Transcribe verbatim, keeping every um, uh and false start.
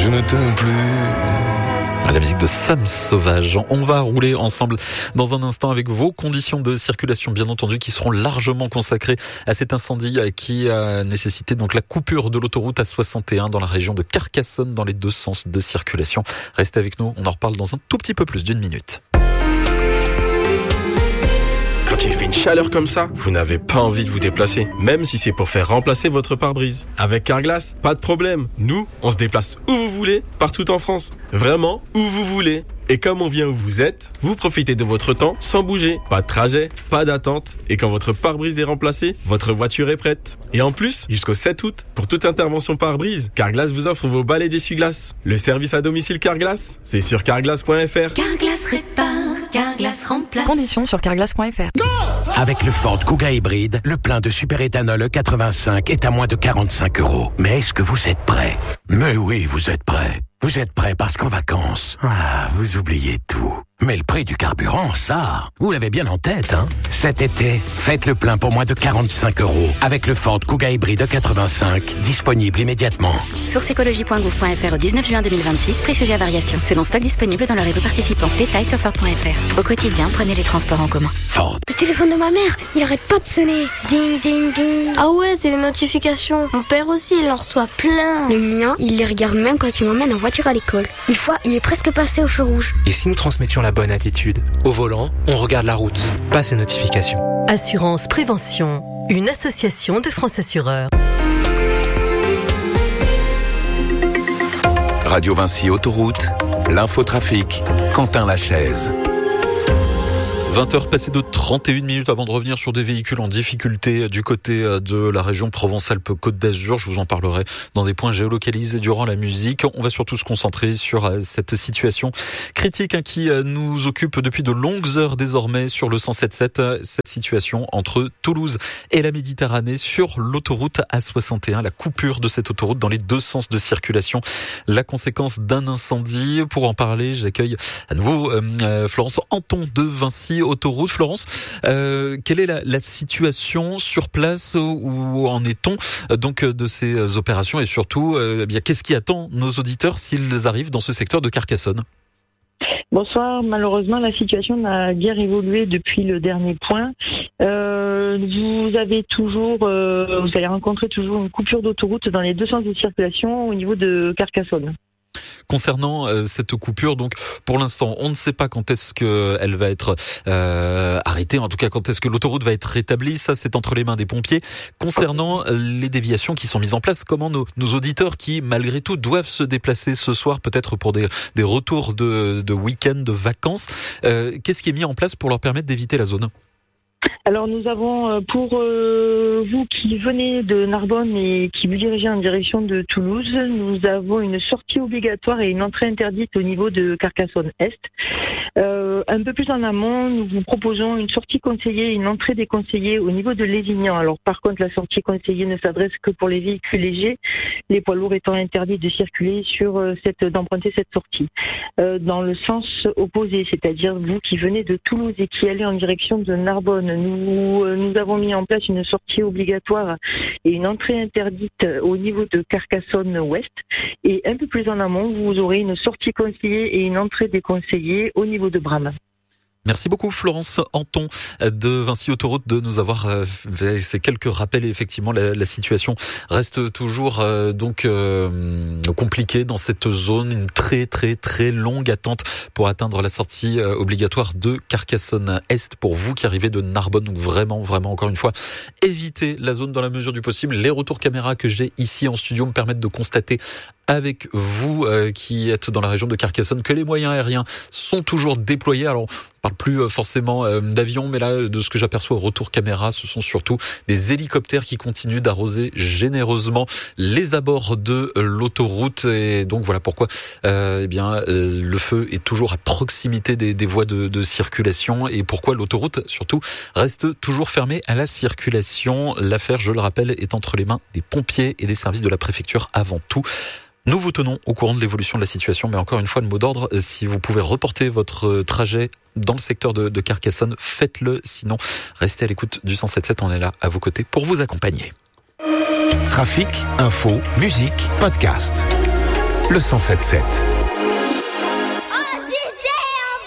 je ne t'aime plus. La musique de Sam Sauvage. On va rouler ensemble dans un instant avec vos conditions de circulation, bien entendu, qui seront largement consacrées à cet incendie qui a nécessité donc la coupure de l'autoroute A soixante et un dans la région de Carcassonne dans les deux sens de circulation. Restez avec nous, on en reparle dans un tout petit peu plus d'une minute. Quand il fait une chaleur comme ça, vous n'avez pas envie de vous déplacer, même si c'est pour faire remplacer votre pare-brise. Avec Carglass, pas de problème. Nous, on se déplace où vous voulez, partout en France. Vraiment, où vous voulez. Et comme on vient où vous êtes, vous profitez de votre temps sans bouger. Pas de trajet, pas d'attente. Et quand votre pare-brise est remplacé, votre voiture est prête. Et en plus, jusqu'au sept août, pour toute intervention pare-brise, Carglass vous offre vos balais d'essuie-glace. Le service à domicile Carglass, c'est sur carglass point f r. Carglass répare, Carglass remplace. Conditions sur carglass point f r. Avec le Ford Kuga hybride, le plein de superéthanol E quatre-vingt-cinq est à moins de quarante-cinq euros. Mais est-ce que vous êtes prêts? Mais oui, vous êtes prêts. Vous êtes prêts parce qu'en vacances, ah, vous oubliez tout. Mais le prix du carburant, ça, vous l'avez bien en tête, hein? Cet été, faites le plein pour moins de quarante-cinq euros avec le Ford Kuga hybride E quatre-vingt-cinq, disponible immédiatement. Source écologie point gouv point f r au dix-neuf juin deux mille vingt-six, prix sujet à variation, selon stock disponible dans le réseau participant. Détails sur Ford point f r. Au quotidien, prenez les transports en commun. Ford. Le téléphone de ma mère, il arrête pas de sonner. Ding, ding, ding. Ah ouais, c'est les notifications. Mon père aussi, il en reçoit plein. Le mien, il les regarde même quand il m'emmène en voiture à l'école. Une fois, il est presque passé au feu rouge. Et si nous transmettions la bonne attitude? Au volant, on regarde la route, pas ses notifications. Assurance Prévention, une association de France Assureurs. Radio Vinci Autoroute, l'infotrafic, Quentin Lachaise. vingt heures passées de trente et une minutes avant de revenir sur des véhicules en difficulté du côté de la région Provence-Alpes-Côte d'Azur. Je vous en parlerai dans des points géolocalisés durant la musique. On va surtout se concentrer sur cette situation critique qui nous occupe depuis de longues heures désormais sur le cent soixante-sept. Cette situation entre Toulouse et la Méditerranée sur l'autoroute A soixante et un. La coupure de cette autoroute dans les deux sens de circulation. La conséquence d'un incendie. Pour en parler, j'accueille à nouveau euh, Florence Anton de Vinci Autoroute. Florence, euh, quelle est la, la situation sur place? Où en est-on donc de ces opérations et surtout, euh, eh bien, qu'est-ce qui attend nos auditeurs s'ils arrivent dans ce secteur de Carcassonne? Bonsoir. Malheureusement, la situation n'a guère évolué depuis le dernier point. Euh, vous avez toujours, euh, vous allez rencontrer toujours une coupure d'autoroute dans les deux sens de circulation au niveau de Carcassonne. Concernant euh, cette coupure, donc pour l'instant, on ne sait pas quand est-ce que elle va être euh, arrêtée. En tout cas, quand est-ce que l'autoroute va être rétablie. Ça, c'est entre les mains des pompiers. Concernant les déviations qui sont mises en place, comment nos, nos auditeurs qui, malgré tout, doivent se déplacer ce soir, peut-être pour des, des retours de, de week-end, de vacances, euh, qu'est-ce qui est mis en place pour leur permettre d'éviter la zone? Alors nous avons, pour euh, vous qui venez de Narbonne et qui vous dirigez en direction de Toulouse, nous avons une sortie obligatoire et une entrée interdite au niveau de Carcassonne-Est. Euh, un peu plus en amont, nous vous proposons une sortie conseillée et une entrée déconseillée au niveau de Lézignan. Alors par contre, la sortie conseillée ne s'adresse que pour les véhicules légers, les poids lourds étant interdits de circuler sur cette, d'emprunter cette sortie. Euh, dans le sens opposé, c'est-à-dire vous qui venez de Toulouse et qui allez en direction de Narbonne, Nous, nous avons mis en place une sortie obligatoire et une entrée interdite au niveau de Carcassonne-Ouest. Et un peu plus en amont, vous aurez une sortie conseillée et une entrée déconseillée au niveau de Bram. Merci beaucoup Florence Anton de Vinci Autoroute de nous avoir fait ces quelques rappels. Et effectivement, la, la situation reste toujours euh, donc euh, compliquée dans cette zone. Une très très très longue attente pour atteindre la sortie euh, obligatoire de Carcassonne-Est pour vous qui arrivez de Narbonne. Donc vraiment, vraiment, encore une fois, évitez la zone dans la mesure du possible. Les retours caméra que j'ai ici en studio me permettent de constater avec vous euh, qui êtes dans la région de Carcassonne que les moyens aériens sont toujours déployés. Alors, on parle plus euh, forcément euh, d'avions, mais là, de ce que j'aperçois au retour caméra, ce sont surtout des hélicoptères qui continuent d'arroser généreusement les abords de euh, l'autoroute. Et donc, voilà pourquoi euh, eh bien, euh, le feu est toujours à proximité des, des voies de, de circulation et pourquoi l'autoroute, surtout, reste toujours fermée à la circulation. L'affaire, je le rappelle, est entre les mains des pompiers et des services de la préfecture avant tout. Nous vous tenons au courant de l'évolution de la situation, mais encore une fois, le mot d'ordre, si vous pouvez reporter votre trajet dans le secteur de, de Carcassonne, faites-le. Sinon, restez à l'écoute du cent soixante-sept, on est là à vos côtés pour vous accompagner. Trafic, info, musique, podcast. le cent sept sept.